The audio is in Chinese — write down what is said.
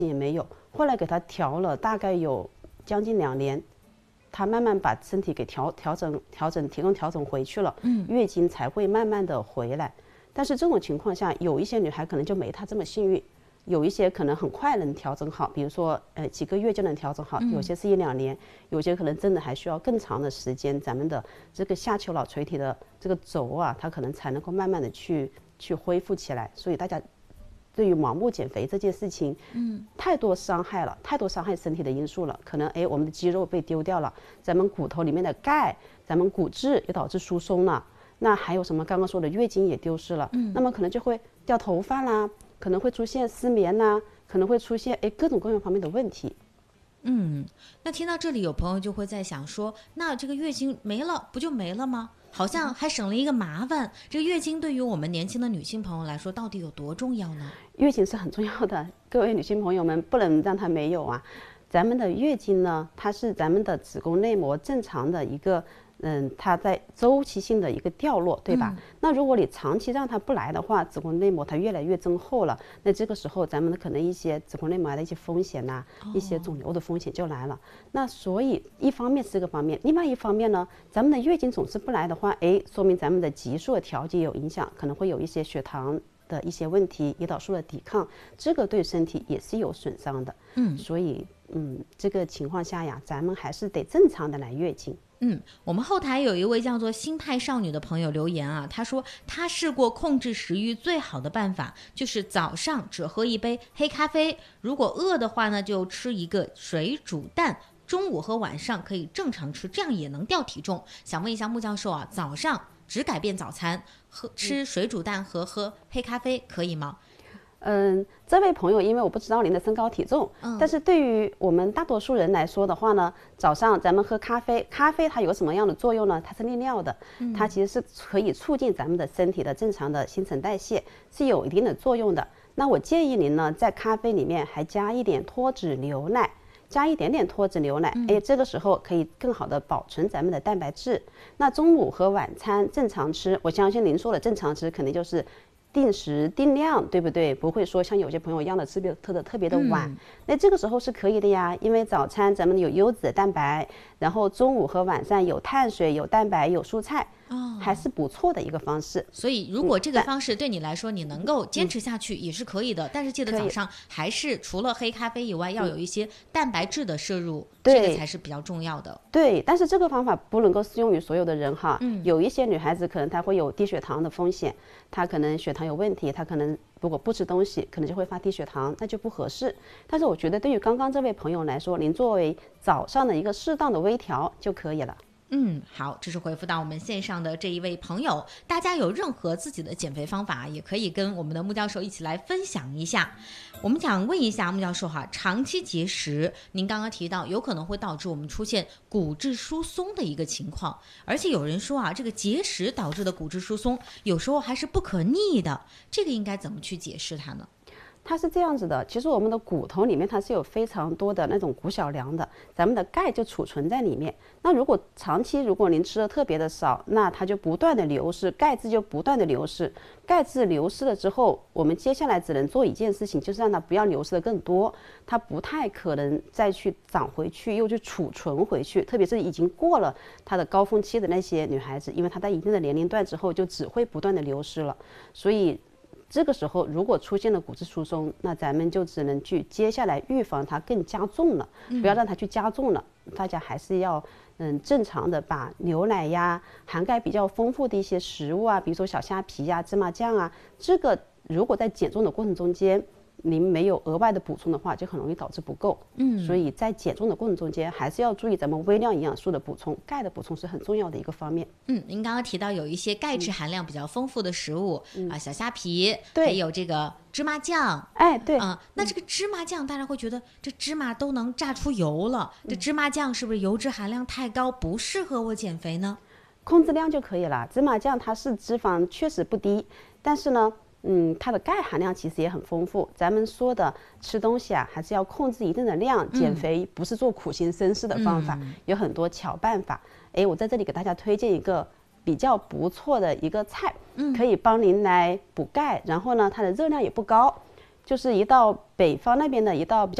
也没有。后来给他调了大概有将近2年，他慢慢把身体给体重调整回去了，月经才会慢慢的回来。但是这种情况下，有一些女孩可能就没她这么幸运，有一些可能很快能调整好，比如说几个月就能调整好，有些是1-2年，有些可能真的还需要更长的时间，咱们的这个下丘脑垂体的这个轴啊，它可能才能够慢慢的去恢复起来。所以大家对于盲目减肥这件事情，太多伤害了，太多伤害身体的因素了。可能我们的肌肉被丢掉了，咱们骨头里面的钙，咱们骨质也导致疏松了。那还有什么刚刚说的月经也丢失了，那么可能就会掉头发啦，可能会出现失眠啦，可能会出现各种各样方面的问题。 那听到这里，有朋友就会在想说，那这个月经没了不就没了吗？好像还省了一个麻烦。这个月经对于我们年轻的女性朋友来说，到底有多重要呢？ 月经是很重要的，各位女性朋友们不能让它没有啊。咱们的月经呢，它是咱们的子宫内膜正常的一个它在周期性的一个掉落，对吧？那如果你长期让它不来的话，子宫内膜它越来越增厚了，那这个时候咱们可能一些子宫内膜癌的一些风险呐，一些肿瘤的风险就来了。那所以一方面是这个方面，另外一方面呢，咱们的月经总是不来的话，说明咱们的激素的调节有影响，可能会有一些血糖的一些问题，胰岛素的抵抗，这个对身体也是有损伤的。所以这个情况下呀，咱们还是得正常的来月经。 我们后台有一位叫做新派少女的朋友留言啊，她说她试过控制食欲最好的办法就是早上只喝一杯黑咖啡，如果饿的话呢，就吃一个水煮蛋，中午和晚上可以正常吃，这样也能掉体重。想问一下穆教授啊，早上只改变早餐，吃水煮蛋和喝黑咖啡可以吗？ 这位朋友，因为我不知道您的身高体重，但是对于我们大多数人来说的话呢，早上咱们喝咖啡，咖啡它有什么样的作用呢？它是利尿的，它其实是可以促进咱们的身体的正常的新陈代谢，是有一定的作用的。那我建议您呢，在咖啡里面还加一点脱脂牛奶，加一点点脱脂牛奶，这个时候可以更好的保存咱们的蛋白质。那中午和晚餐正常吃，我相信您说的正常吃，肯定就是定时定量，对不对？不会说像有些朋友一样的吃特别的晚，那这个时候是可以的呀。因为早餐咱们有优质的蛋白，然后中午和晚上有碳水、有蛋白、有蔬菜，还是不错的一个方式。 所以如果这个方式对你来说你能够坚持下去也是可以的，但是记得早上还是除了黑咖啡以外，要有一些蛋白质的摄入，这个才是比较重要的。 对，但是这个方法不能够适用于所有的人哈。有一些女孩子可能她会有低血糖的风险，她可能血糖有问题，她可能如果不吃东西，可能就会发低血糖，那就不合适。但是我觉得对于刚刚这位朋友来说，您作为早上的一个适当的微调就可以了。 好，这是回复到我们线上的这一位朋友，大家有任何自己的减肥方法，也可以跟我们的穆教授一起来分享一下。我们想问一下穆教授哈，长期节食，您刚刚提到有可能会导致我们出现骨质疏松的一个情况，而且有人说啊，这个节食导致的骨质疏松有时候还是不可逆的，这个应该怎么去解释它呢？ 它是这样子的，其实我们的骨头里面它是有非常多的那种骨小梁的，咱们的钙就储存在里面。那如果长期如果您吃的特别的少，那它就不断的流失，钙质就不断的流失。钙质流失了之后，我们接下来只能做一件事情，就是让它不要流失的更多，它不太可能再去长回去，又去储存回去。特别是已经过了它的高峰期的那些女孩子，因为她在一定的年龄段之后，就只会不断的流失了，所以这个时候如果出现了骨质疏松，那咱们就只能去接下来预防它更加重了，不要让它去加重了。大家还是要正常的把牛奶呀，含钙比较丰富的一些食物啊，比如说小虾皮呀、芝麻酱啊，这个如果在减重的过程中间您没有额外的补充的话，就很容易导致不够。所以在减重的过程中间，还是要注意咱们微量营养素的补充，钙的补充是很重要的一个方面。 您刚刚提到有一些钙质含量比较丰富的食物，小虾皮，还有这个芝麻酱。 对那这个芝麻酱，大家会觉得这芝麻都能榨出油了，这芝麻酱是不是油脂含量太高，不适合我减肥呢？ 控制量就可以了。芝麻酱它是脂肪确实不低，但是呢它的钙含量其实也很丰富。咱们说的吃东西啊，还是要控制一定的量。减肥不是做苦行僧式的方法，有很多巧办法。我在这里给大家推荐一个比较不错的一个菜，可以帮您来补钙，然后呢，它的热量也不高。 就是一道北方那边的一道比较